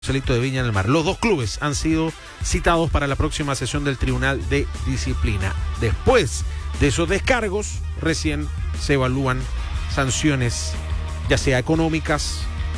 Celito de Viña del Mar. Los dos clubes han sido citados para la próxima sesión del Tribunal de Disciplina. Después de esos descargos, recién se evalúan sanciones, ya sea económicas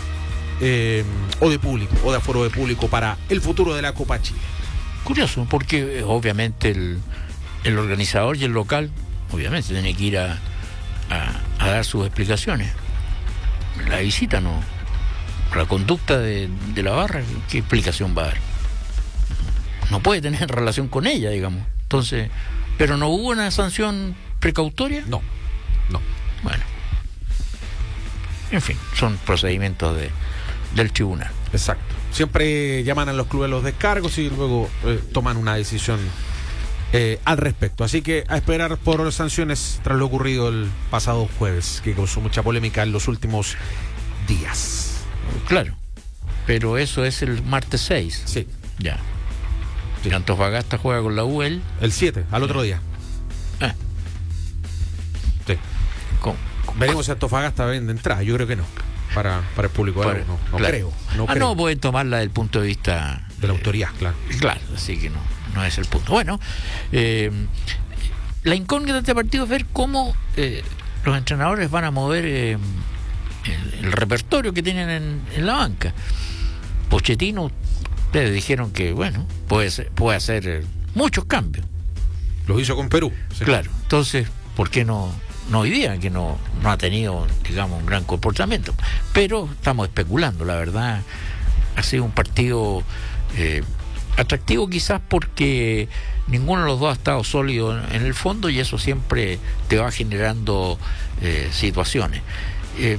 o de público, o de aforo de público para el futuro de la Copa Chile. Curioso, porque obviamente el organizador y el local, obviamente, tiene que ir a dar sus explicaciones. La visita no. La conducta de la barra, ¿qué explicación va a dar? No puede tener relación con ella, digamos. Entonces, ¿pero no hubo una sanción precautoria? No. Bueno. En fin, son procedimientos del tribunal. Exacto. Siempre llaman a los clubes los descargos y luego toman una decisión al respecto. Así que a esperar por sanciones tras lo ocurrido el pasado jueves, que causó mucha polémica en los últimos días. Claro, pero eso es el martes 6. Sí. Ya. Sí. Antofagasta juega con la UL. El 7, al otro día. Sí. Veremos si Antofagasta vende entrada. Yo creo que no. Para el público. No claro. Creo. No pueden tomarla desde el punto de vista de la autoridad, claro. Claro, así que no es el punto. Bueno, la incógnita de este partido es ver cómo los entrenadores van a mover el repertorio que tienen en la banca. Pochettino, ustedes dijeron que, bueno, puede hacer muchos cambios. Los hizo con Perú. Sí. Claro, entonces, ¿por qué no hoy día, que no ha tenido, digamos, un gran comportamiento? Pero estamos especulando, la verdad. Ha sido un partido atractivo quizás porque ninguno de los dos ha estado sólido en el fondo, y eso siempre te va generando situaciones. El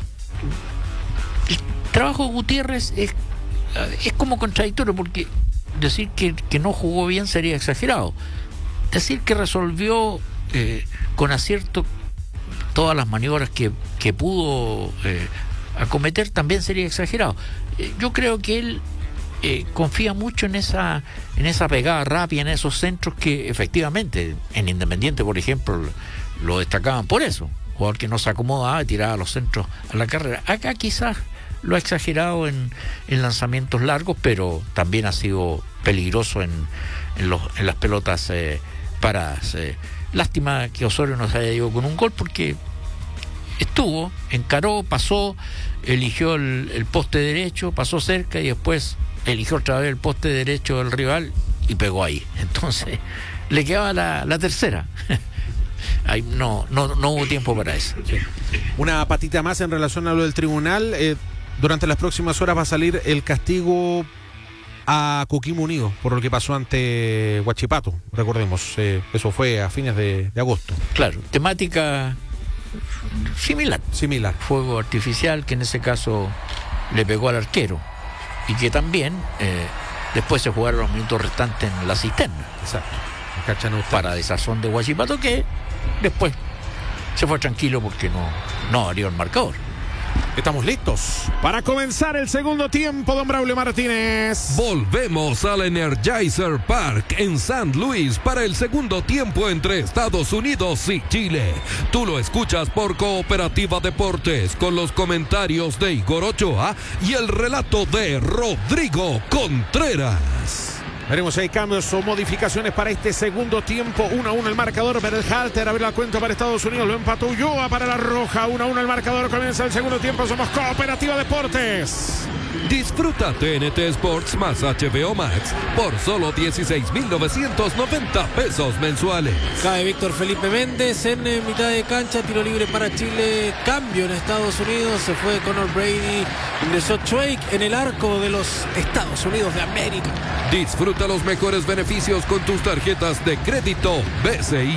trabajo de Gutiérrez es como contradictorio, porque decir que no jugó bien sería exagerado. Decir que resolvió con acierto todas las maniobras que pudo acometer también sería exagerado. Yo creo que él confía mucho en esa pegada rápida, en esos centros que efectivamente en Independiente, por ejemplo, lo destacaban por eso. Jugador que no se acomodaba y tiraba los centros a la carrera. Acá quizás lo ha exagerado en lanzamientos largos, pero también ha sido peligroso en las pelotas paradas. Lástima que Osorio no se haya ido con un gol, porque encaró, pasó, eligió el poste derecho, pasó cerca y después eligió otra vez el poste derecho del rival y pegó ahí. Entonces le quedaba la tercera. Ahí no hubo tiempo para eso. Sí. Una patita más en relación a lo del tribunal. Durante las próximas horas va a salir el castigo a Coquimbo Unido por lo que pasó ante Huachipato. Recordemos, eso fue a fines de agosto. Claro, temática similar. Fuego artificial, que en ese caso le pegó al arquero, y que también después se jugaron los minutos restantes en la cisterna. Exacto. Para desazón de Huachipato, que después se fue tranquilo porque no abrió el marcador. Estamos listos para comenzar el segundo tiempo, don Braulio Martínez. Volvemos al Energizer Park en San Luis para el segundo tiempo entre Estados Unidos y Chile. Tú lo escuchas por Cooperativa Deportes, con los comentarios de Igor Ochoa y el relato de Rodrigo Contreras. Veremos si hay cambios o modificaciones para este segundo tiempo. 1-1 el marcador. Berhalter abre la cuenta para Estados Unidos. Lo empató Ulloa para la Roja. 1-1 el marcador. Comienza el segundo tiempo. Somos Cooperativa Deportes. Disfruta TNT Sports más HBO Max por solo 16,990 pesos mensuales. Cae Víctor Felipe Méndez en mitad de cancha. Tiro libre para Chile. Cambio en Estados Unidos. Se fue Conor Brady. Ingresó Drake en el arco de los Estados Unidos de América. Disfruta los mejores beneficios con tus tarjetas de crédito BCI.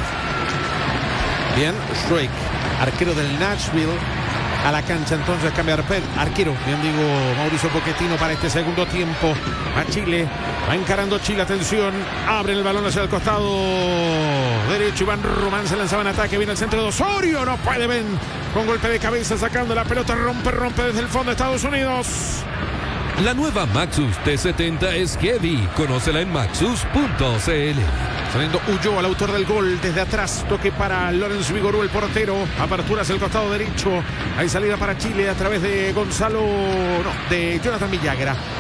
Bien, Drake, arquero del Nashville, a la cancha. Entonces cambia arquero, bien digo, Mauricio Pochettino para este segundo tiempo. A Chile, va encarando Chile, atención, abre el balón hacia el costado derecho. Iván Román se lanzaba en ataque, viene el centro de Osorio, no puede, ven, con golpe de cabeza sacando la pelota, rompe desde el fondo de Estados Unidos. La nueva Maxus T70 es heavy. Conócela en maxus.cl. Saliendo Ulloa, el autor del gol, desde atrás, toque para Lorenzo Vigorú, el portero. Apertura hacia el costado derecho. Hay salida para Chile a través de de Jonathan Villagra.